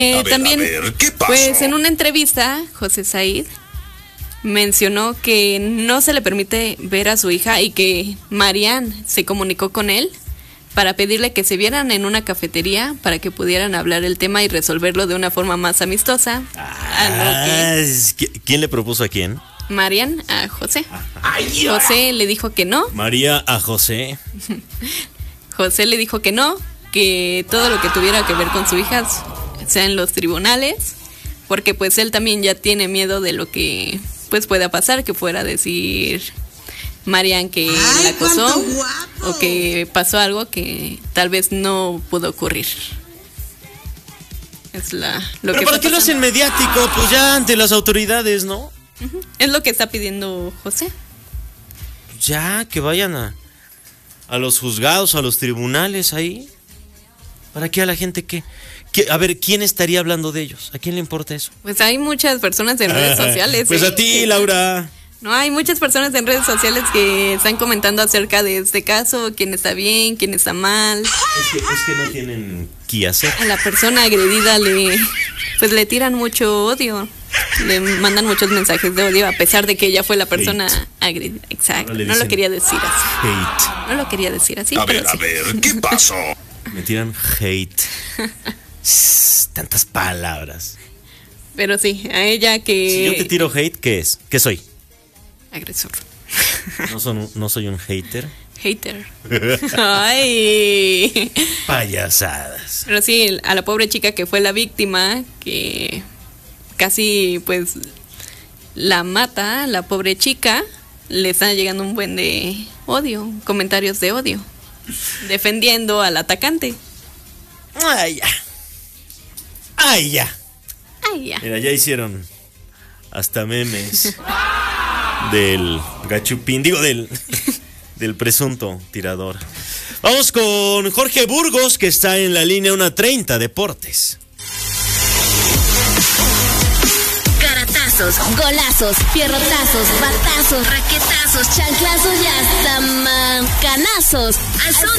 También, ¿qué pasó? pues en una entrevista, José Said mencionó que no se le permite ver a su hija y que Marianne se comunicó con él para pedirle que se vieran en una cafetería para que pudieran hablar el tema y resolverlo de una forma más amistosa. ¿Quién le propuso a quién? Marianne a José. José le dijo que no. María a José. José le dijo que no, que todo lo que tuviera que ver con su hija sea en los tribunales, porque pues él también ya tiene miedo de lo que pues pueda pasar, que fuera a decir Marianne que la acosó o que pasó algo que tal vez no pudo ocurrir. Es lo ¿Pero que para qué lo hacen mediático? Pues ya ante las autoridades, ¿no? Es lo que está pidiendo José. Ya, que vayan a los juzgados, a los tribunales ahí. ¿Para qué a la gente qué? A ver, ¿quién estaría hablando de ellos? ¿A quién le importa eso? Pues hay muchas personas en redes sociales. Pues a ti, Laura. No, hay muchas personas en redes sociales que están comentando acerca de este caso, quién está bien, quién está mal. Es que no tienen qué hacer. A la persona agredida le tiran mucho odio. Le mandan muchos mensajes de odio a pesar de que ella fue la persona agredida. Exacto. No lo quería decir así. Hate. No lo quería decir así. A ver, ¿qué pasó? Me tiran hate. Tantas palabras. Pero sí, a ella que... Si yo te tiro hate, ¿qué es? ¿Qué soy? Agresor. No soy un hater. Hater. Ay. Payasadas. Pero sí, a la pobre chica que fue la víctima, que casi pues la mata, la pobre chica, le está llegando un buen de odio, comentarios de odio, defendiendo al atacante. Ay, ya. Ay, ya. Ay, ya. Mira, ya hicieron hasta memes del gachupín, digo del presunto tirador. Vamos con Jorge Burgos, que está en la línea 1:30 Deportes. Caratazos, golazos, pierrotazos, batazos, raquetazos, chanclazos y hasta mancanazos. Al son